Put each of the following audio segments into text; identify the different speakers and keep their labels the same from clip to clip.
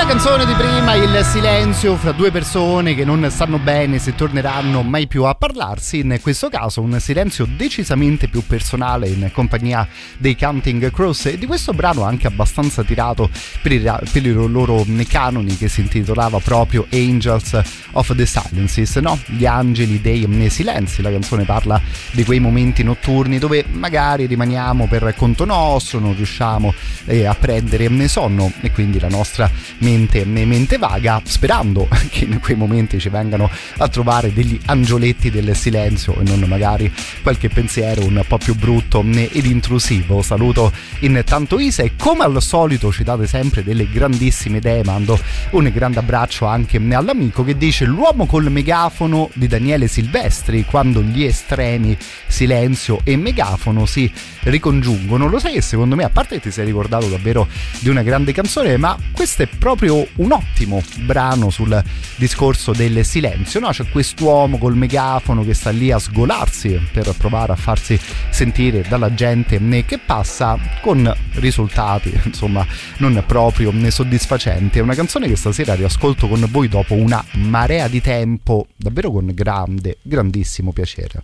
Speaker 1: canzone di prima, il silenzio fra due persone che non sanno bene se torneranno mai più a parlarsi. In questo caso un silenzio decisamente più personale in compagnia dei Counting Crows, e di questo brano anche abbastanza tirato per i loro canoni, che si intitolava proprio Angels of the Silences, no? Gli angeli dei silenzi. La canzone parla di quei momenti notturni dove magari rimaniamo per conto nostro, non riusciamo a prendere sonno, e quindi la nostra mente vaga, sperando che in quei momenti ci vengano a trovare degli angioletti del silenzio e non magari qualche pensiero un po' più brutto ed intrusivo. Saluto intanto Isa, e come al solito ci date sempre delle grandissime idee. Mando un grande abbraccio anche all'amico che dice: l'uomo col megafono di Daniele Silvestri, quando gli estremi silenzio e megafono si ricongiungono. Lo sai che secondo me, a parte che ti sei ricordato davvero di una grande canzone, ma questo è proprio un ottimo brano sul discorso del silenzio, no? C'è quest'uomo col megafono che sta lì a sgolarsi per provare a farsi sentire dalla gente che passa, con risultati insomma non proprio soddisfacenti. È una canzone che stasera riascolto con voi dopo una marea di tempo, davvero con grandissimo piacere.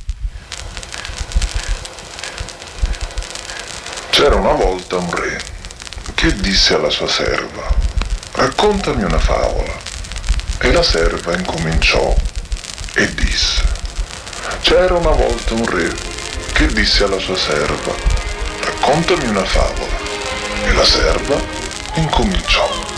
Speaker 2: C'era una volta un re che disse alla sua serva: raccontami una favola. E la serva incominciò e disse: c'era una volta un re che disse alla sua serva: raccontami una favola. E la serva incominciò